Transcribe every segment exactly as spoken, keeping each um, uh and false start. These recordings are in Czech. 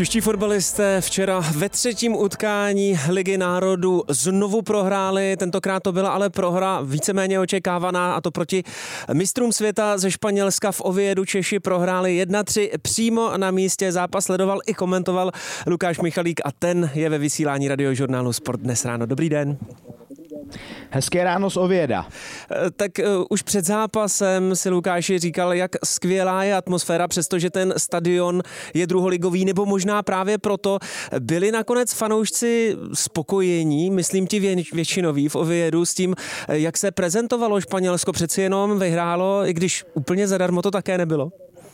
Čeští fotbalisté včera ve třetím utkání Ligy národů znovu prohráli, tentokrát to byla ale prohra víceméně očekávaná, a to proti mistrům světa ze Španělska. V Oviedu Češi prohráli jedna tři přímo na místě. Zápas sledoval i komentoval Lukáš Michalík a ten je ve vysílání Radiožurnálu Sport dnes ráno. Dobrý den. Hezké ráno z Ovieda. Tak uh, už před zápasem si Lukáši říkal, jak skvělá je atmosféra, přestože ten stadion je druholigový, nebo možná právě proto. Byli nakonec fanoušci spokojení, myslím ti vě- většinoví v Oviedu, s tím, jak se prezentovalo Španělsko, přeci jenom vyhrálo, i když úplně zadarmo to také nebylo?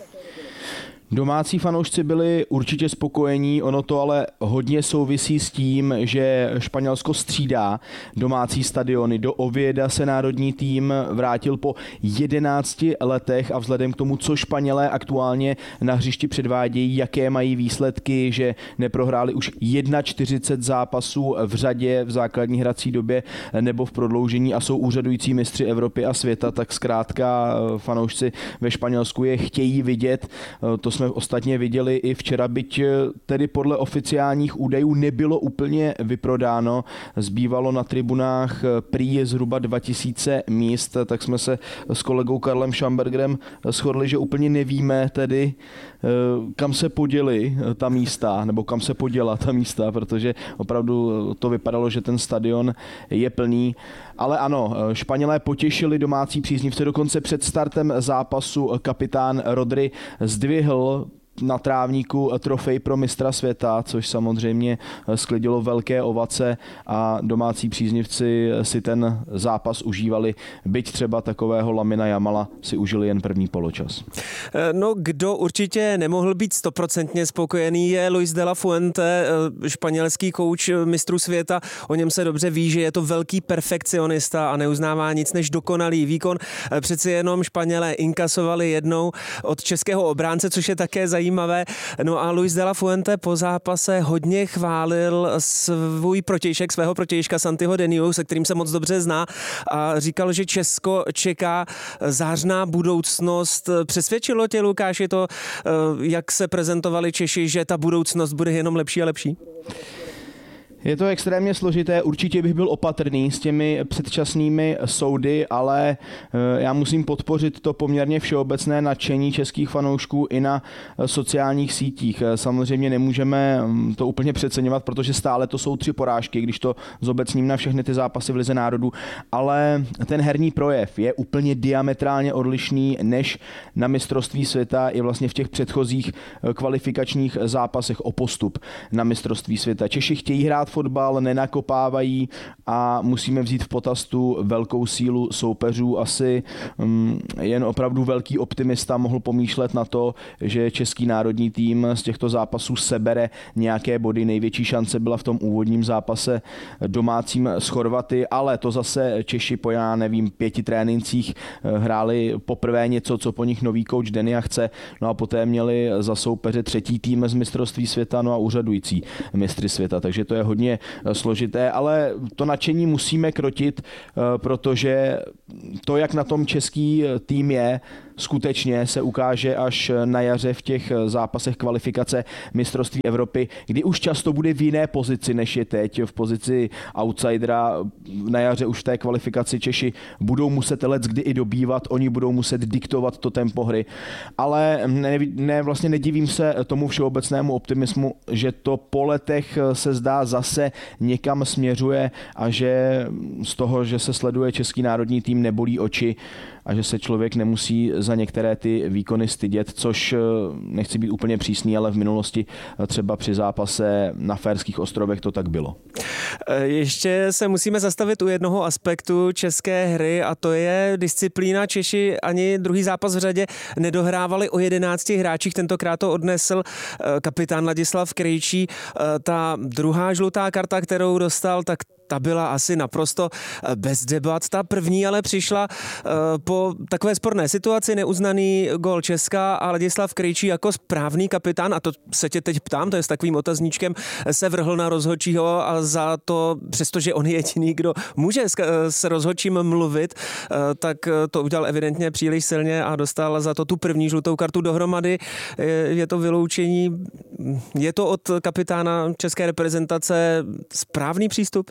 Domácí fanoušci byli určitě spokojení, ono to ale hodně souvisí s tím, že Španělsko střídá domácí stadiony. Do Ovieda se národní tým vrátil po jedenácti letech a vzhledem k tomu, co Španělé aktuálně na hřišti předvádějí, jaké mají výsledky, že neprohráli už čtyřicet jedna zápasů v řadě v základní hrací době nebo v prodloužení a jsou úřadující mistři Evropy a světa, tak zkrátka fanoušci ve Španělsku je chtějí vidět. To jsme ostatně viděli i včera, byť tedy podle oficiálních údajů nebylo úplně vyprodáno. Zbývalo na tribunách prý zhruba dva tisíce míst, tak jsme se s kolegou Karlem Schambergerem shodli, že úplně nevíme tedy, kam se poděli ta místa, nebo kam se poděla ta místa, protože opravdu to vypadalo, že ten stadion je plný. Ale ano, Španělé potěšili domácí příznivce, dokonce před startem zápasu kapitán Rodri zdvihl na trávníku trofej pro mistra světa, což samozřejmě sklidilo velké ovace a domácí příznivci si ten zápas užívali, byť třeba takového Lamina Jamala si užili jen první poločas. No, kdo určitě nemohl být stoprocentně spokojený, je Luis de la Fuente, španělský kouč mistrů světa. O něm se dobře ví, že je to velký perfekcionista a neuznává nic než dokonalý výkon. Přeci jenom Španělé inkasovali jednou od českého obránce, což je také zajímavé. No a Luis de la Fuente po zápase hodně chválil svůj protějšek, svého protějška Santiho Deniu, se kterým se moc dobře zná, a říkal, že Česko čeká zářná budoucnost. Přesvědčilo tě, Lukáši, to, jak se prezentovali Češi, že ta budoucnost bude jenom lepší a lepší? Je to extrémně složité, určitě bych byl opatrný s těmi předčasnými soudy, ale já musím podpořit to poměrně všeobecné nadšení českých fanoušků i na sociálních sítích. Samozřejmě nemůžeme to úplně přeceňovat, protože stále to jsou tři porážky, když to zobecním na všechny ty zápasy v Lize národů, ale ten herní projev je úplně diametrálně odlišný než na mistrovství světa i vlastně v těch předchozích kvalifikačních zápasech o postup na mistrovství světa. Češi chtějí hrát fotbal, nenakopávají a musíme vzít v potaz tu velkou sílu soupeřů. Asi um, jen opravdu velký optimista mohl pomýšlet na to, že český národní tým z těchto zápasů sebere nějaké body. Největší šance byla v tom úvodním zápase domácím s Chorvaty, ale to zase Češi po, já nevím, pěti trénincích hráli poprvé něco, co po nich nový kouč Denia chce, no a poté měli za soupeře třetí tým z mistrovství světa, no a úřadující mistry světa, takže to je hodně složité, ale to nadšení musíme krotit, protože to, jak na tom český tým je, skutečně se ukáže až na jaře v těch zápasech kvalifikace mistrovství Evropy, kdy už často bude v jiné pozici, než je teď, v pozici outsidera. Na jaře už v té kvalifikaci Češi budou muset leckdy i dobývat, oni budou muset diktovat to tempo hry, ale ne, ne, vlastně nedivím se tomu všeobecnému optimismu, že to po letech se zdá zase někam směřuje a že z toho, že se sleduje český národní tým, nebolí oči a že se člověk nemusí za některé ty výkony stydět, což nechci být úplně přísný, ale v minulosti třeba při zápase na Férských ostrovech to tak bylo. Ještě se musíme zastavit u jednoho aspektu české hry a to je disciplína. Češi ani druhý zápas v řadě nedohrávali o jedenácti hráčích, tentokrát to odnesl kapitán Ladislav Krejčí. Ta druhá žlutá karta, kterou dostal, tak ta byla asi naprosto bez debat. Ta první ale přišla po takové sporné situaci, neuznaný gól Česka a Ladislav Krejčí jako správný kapitán, a to se tě teď ptám, to je s takovým otazníčkem, se vrhl na rozhodčího a za to, přestože on je jediný, kdo může s rozhodčím mluvit, tak to udělal evidentně příliš silně a dostal za to tu první žlutou kartu dohromady. Je to vyloučení, je to od kapitána české reprezentace správný přístup?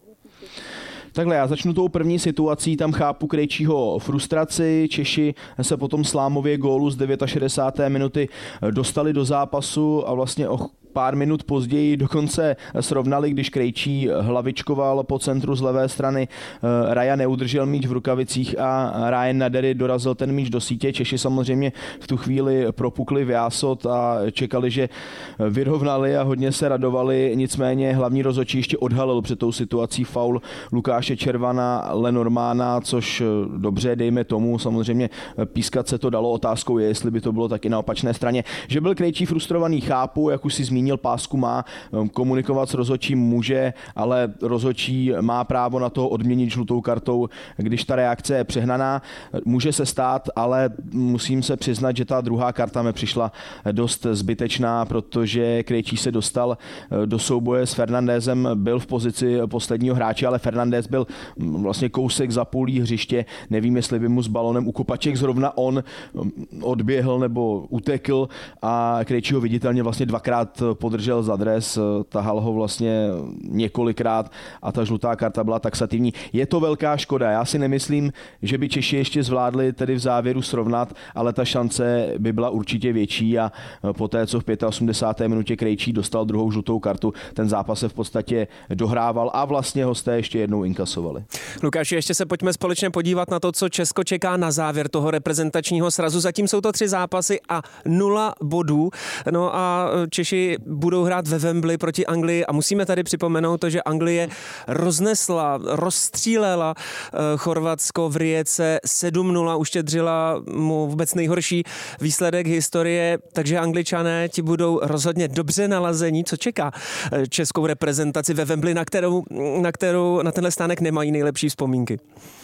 Takhle, já začnu tou první situací, tam chápu Krejčího frustraci, Češi se potom slámově gólu z šedesáté deváté minuty dostali do zápasu a vlastně o pár minut později dokonce srovnali, když Krejčí hlavičkoval po centru z levé strany. Raja neudržel míč v rukavicích a Ryan Nadery dorazil ten míč do sítě. Češi samozřejmě v tu chvíli propukli v jásot a čekali, že vyrovnali a hodně se radovali. Nicméně hlavní rozhodčí ještě odhalil před tou situací faul Lukáše Červana, Lenormána, což dobře, dejme tomu. Samozřejmě pískat se to dalo, otázkou je, jestli by to bylo taky na opačné straně. Že byl Krejčí frustrovaný, chápu, jak už si zmínil, pásku má, komunikovat s rozhodčím může, ale rozhodčí má právo na to odměnit žlutou kartou, když ta reakce je přehnaná. Může se stát, ale musím se přiznat, že ta druhá karta mi přišla dost zbytečná, protože Krejčí se dostal do souboje s Fernandézem, byl v pozici posledního hráče, ale Fernandéz byl vlastně kousek za půlí hřiště. Nevím, jestli by mu s balonem u kopaček zrovna on odběhl nebo utekl a Krejčí ho viditelně vlastně dvakrát podržel za dres, tahal ho vlastně několikrát a ta žlutá karta byla taxativní. Je to velká škoda, já si nemyslím, že by Češi ještě zvládli tedy v závěru srovnat, ale ta šance by byla určitě větší a poté, co v osmdesáté páté minutě Krejčí dostal druhou žlutou kartu, ten zápas se v podstatě dohrával a vlastně hosté ještě jednou inkasovali. Lukáši, ještě se pojďme společně podívat na to, co Česko čeká na závěr toho reprezentačního srazu. Zatím jsou to tři zápasy a nula bodů. No a Češi budou hrát ve Wembley proti Anglii a musíme tady připomenout to, že Anglie roznesla, rozstřílela Chorvatsko v Rijece sedm nula, uštědřila mu vůbec nejhorší výsledek historie, takže Angličané ti budou rozhodně dobře nalazení. Co čeká českou reprezentaci ve Wembley, na kterou, na kterou na tenhle stánek nemají nejlepší vzpomínky?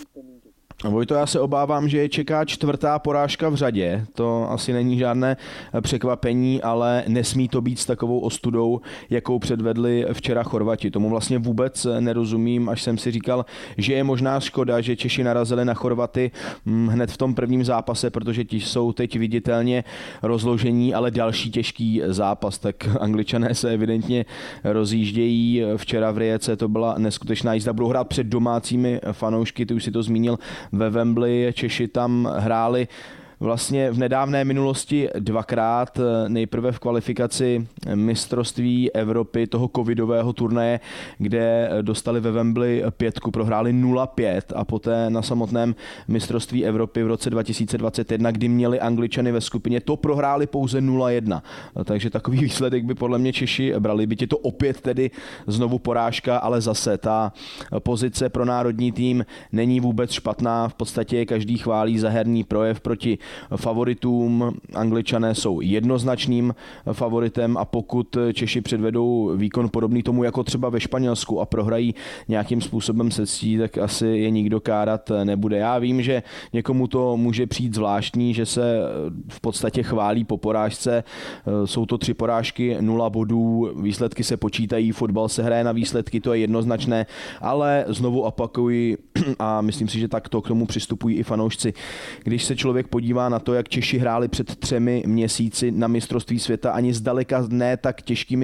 Vojto, já se obávám, že je čeká čtvrtá porážka v řadě. To asi není žádné překvapení, ale nesmí to být s takovou ostudou, jakou předvedli včera Chorvati. Tomu vlastně vůbec nerozumím, až jsem si říkal, že je možná škoda, že Češi narazili na Chorvaty hned v tom prvním zápase, protože ti jsou teď viditelně rozložení, ale další těžký zápas, tak Angličané se evidentně rozjíždějí. Včera v Rijece to byla neskutečná jízda. Budou hrát před domácími fanoušky, ty už si to zmínil, ve Wembley. Češi tam hráli vlastně v nedávné minulosti dvakrát, nejprve v kvalifikaci mistrovství Evropy, toho covidového turnaje, kde dostali ve Wembley pětku, prohráli nula pět a poté na samotném mistrovství Evropy v roce dva tisíce dvacet jedna, kdy měli Angličany ve skupině, to prohráli pouze nula jedna. Takže takový výsledek by podle mě Češi brali, byť je to opět tedy znovu porážka, ale zase ta pozice pro národní tým není vůbec špatná, v podstatě každý chválí za herní projev proti favoritům. Angličané jsou jednoznačným favoritem a pokud Češi předvedou výkon podobný tomu jako třeba ve Španělsku a prohrají nějakým způsobem se ctí, tak asi je nikdo kárat nebude. Já vím, že někomu to může přijít zvláštní, že se v podstatě chválí po porážce. Jsou to tři porážky, nula bodů, výsledky se počítají, fotbal se hraje na výsledky, to je jednoznačné, ale znovu opakuji a myslím si, že takto k tomu přistupují i fanoušci. Když se člověk podívá na to, jak Češi hráli před třemi měsíci na mistrovství světa, ani zdaleka ne tak těžkými